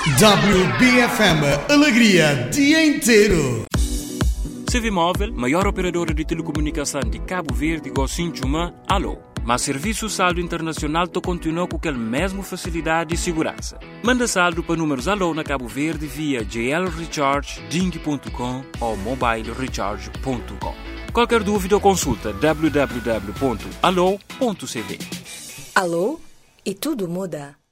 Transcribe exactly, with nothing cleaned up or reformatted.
W B F M, alegria dia inteiro. Civimóvel, maior operadora de telecomunicação de Cabo Verde, Gocinchuma, alô. Mas serviço saldo internacional to continua com aquela mesma facilidade e segurança. Manda saldo para números alô na Cabo Verde via j l recharge ding ponto com ou mobile recharge ponto com. Qualquer dúvida ou consulta w w w ponto alô ponto c v. Alô? E tudo muda.